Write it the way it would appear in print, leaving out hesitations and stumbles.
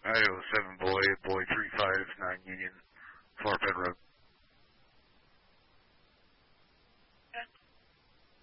Idaho 7 boy 359 Union, Fort Bend Road.